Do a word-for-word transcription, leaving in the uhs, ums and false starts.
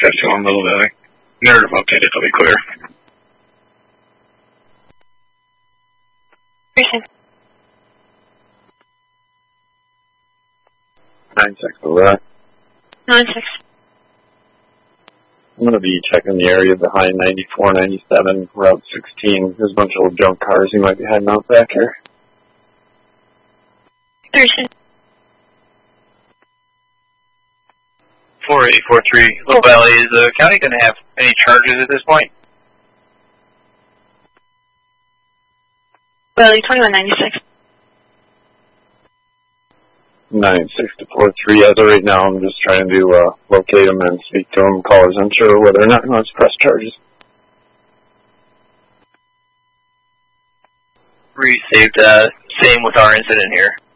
fifty-one Little Valley. Narrative updated, I'll be clear. Appreciate it. nine six, over that. nine six. I'm going to be checking the area behind ninety-four, ninety-seven, Route sixteen. There's a bunch of old junk cars you might be hiding out back here. Appreciate it. four eight four three, Little Valley, is the county going to have any charges at this point? Valley, twenty-one ninety-six. nine six to four three, as of right now, I'm just trying to uh, locate them and speak to them. Callers unsure whether or not he wants to press charges. Received, uh, same with our incident here.